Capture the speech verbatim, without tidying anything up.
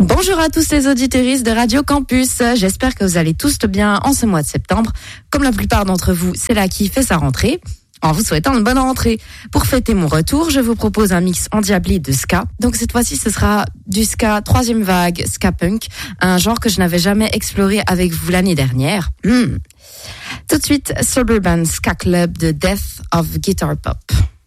Bonjour à tous les auditeuristes de Radio Campus, j'espère que vous allez tous bien en ce mois de septembre. Comme la plupart d'entre vous, c'est là qui fait sa rentrée. En vous souhaitant une bonne rentrée. Pour fêter mon retour, je vous propose un mix endiablé de ska. Donc cette fois-ci, ce sera du ska troisième vague, ska punk, un genre que je n'avais jamais exploré avec vous l'année dernière. Hmm. Tout de suite, Suburban Ska Club de Death of Guitar Pop.